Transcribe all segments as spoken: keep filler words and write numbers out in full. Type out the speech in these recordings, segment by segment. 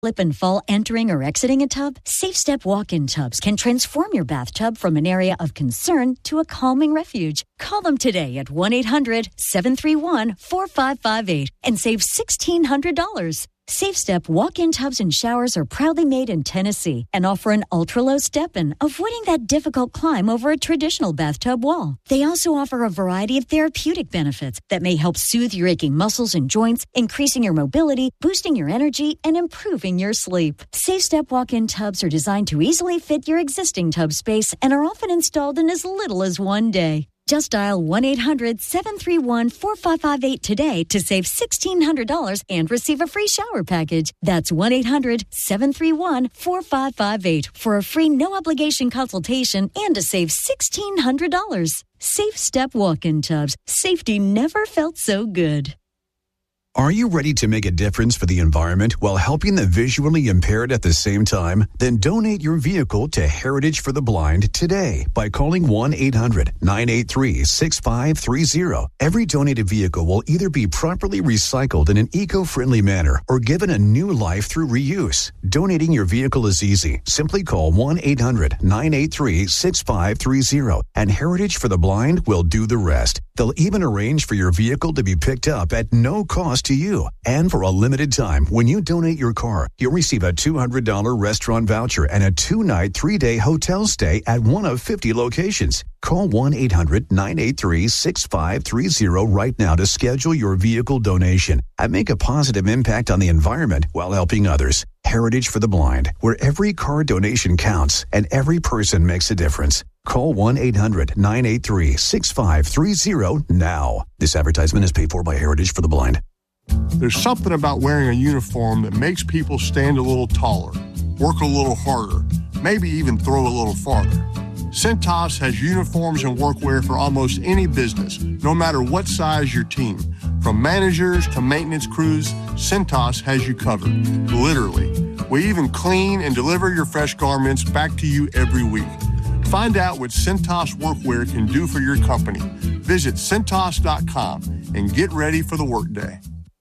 Slip and fall entering or exiting a tub? SafeStep walk-in tubs can transform your bathtub from an area of concern to a calming refuge. Call them today at one eight hundred seven three one four five five eight and save sixteen hundred dollars. SafeStep walk-in tubs and showers are proudly made in Tennessee and offer an ultra-low step-in, avoiding that difficult climb over a traditional bathtub wall. They also offer a variety of therapeutic benefits that may help soothe your aching muscles and joints, increasing your mobility, boosting your energy, and improving your sleep. SafeStep walk-in tubs are designed to easily fit your existing tub space and are often installed in as little as one day. Just dial one eight hundred seven three one four five five eight today to save sixteen hundred dollars and receive a free shower package. That's one eight hundred seven three one four five five eight for a free no-obligation consultation and to save sixteen hundred dollars. SafeStep walk-in tubs. Safety never felt so good. Are you ready to make a difference for the environment while helping the visually impaired at the same time? Then donate your vehicle to Heritage for the Blind today by calling one eight hundred nine eight three six five three zero. Every donated vehicle will either be properly recycled in an eco-friendly manner or given a new life through reuse. Donating your vehicle is easy. Simply call one eight hundred nine eight three six five three zero and Heritage for the Blind will do the rest. They'll even arrange for your vehicle to be picked up at no cost to you. And for a limited time, when you donate your car, you'll receive a two hundred dollars restaurant voucher and a two-night, three-day hotel stay at one of fifty locations. Call one eight hundred nine eight three six five three zero right now to schedule your vehicle donation and make a positive impact on the environment while helping others. Heritage for the Blind, where every car donation counts and every person makes a difference. Call one eight hundred nine eight three six five three zero now. This advertisement is paid for by Heritage for the Blind. There's something about wearing a uniform that makes people stand a little taller, work a little harder, maybe even throw a little farther. Cintas has uniforms and workwear for almost any business, no matter what size your team. From managers to maintenance crews, Cintas has you covered, literally. We even clean and deliver your fresh garments back to you every week. Find out what Cintas workwear can do for your company. Visit Cintas dot com and get ready for the workday.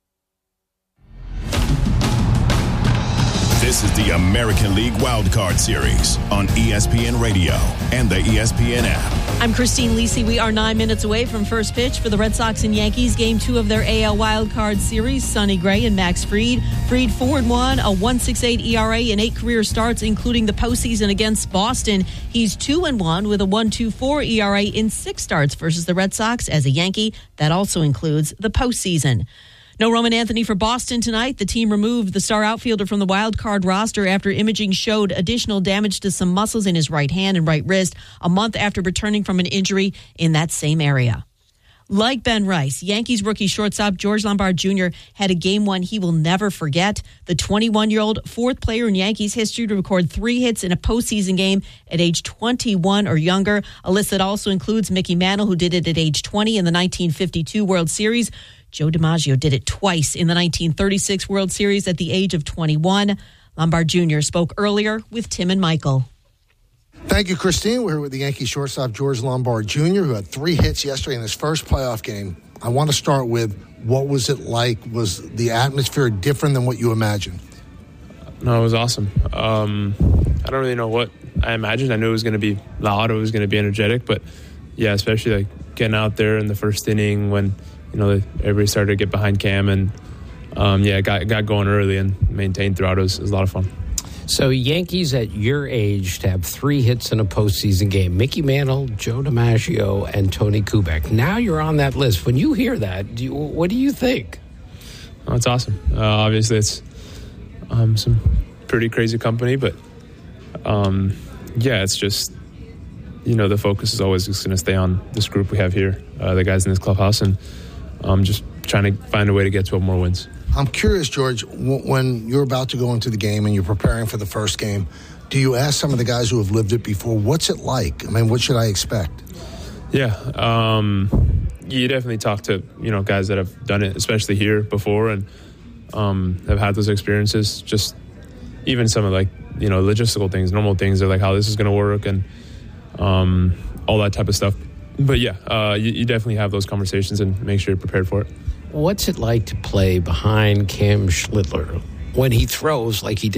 This is the American League Wildcard Series on E S P N Radio and the E S P N app. I'm Christine Lisi. We are nine minutes away from first pitch for the Red Sox and Yankees, game two of their A L Wildcard Series. Sonny Gray and Max Fried. Fried four and one, a one point six eight E R A in eight career starts, including the postseason against Boston. He's two and one with a one point two four E R A in six starts versus the Red Sox as a Yankee. That also includes the postseason. No Roman Anthony for Boston tonight. The team removed the star outfielder from the wild card roster after imaging showed additional damage to some muscles in his right hand and right wrist a month after returning from an injury in that same area. Like Ben Rice, Yankees rookie shortstop George Lombard Junior had a game one he will never forget. The twenty-one-year-old, fourth player in Yankees history to record three hits in a postseason game at age twenty-one or younger. A list that also includes Mickey Mantle, who did it at age twenty in the nineteen fifty-two World Series. Joe DiMaggio did it twice in the nineteen thirty-six World Series at the age of twenty-one. Lombard Junior spoke earlier with Tim and Michael. Thank you, Christine. We're here with the Yankee shortstop, George Lombard Junior, who had three hits yesterday in his first playoff game. I want to start with, what was it like? Was the atmosphere different than what you imagined? No, it was awesome. Um, I don't really know what I imagined. I knew it was going to be loud. It was going to be energetic. But, yeah, especially like getting out there in the first inning when, you know, everybody started to get behind Cam. And, um, yeah, got got going early and maintained throughout. It was, it was a lot of fun. So Yankees at your age to have three hits in a postseason game. Mickey Mantle, Joe DiMaggio, and Tony Kubek. Now you're on that list. When you hear that, do you, what do you think? Oh, it's awesome. Uh, obviously, it's um, some pretty crazy company, but um, yeah, it's just, you know, the focus is always just going to stay on this group we have here, uh, the guys in this clubhouse, and um, just trying to find a way to get twelve more wins. I'm curious, George, when you're about to go into the game and you're preparing for the first game, do you ask some of the guys who have lived it before, what's it like? I mean, what should I expect? Yeah, um, you definitely talk to, you know, guys that have done it, especially here before, and um, have had those experiences. Just even some of, like, you know, logistical things, normal things, they're like how this is going to work and um, all that type of stuff. But yeah, uh, you, you definitely have those conversations and make sure you're prepared for it. What's it like to play behind Cam Schlittler? when he throws like he did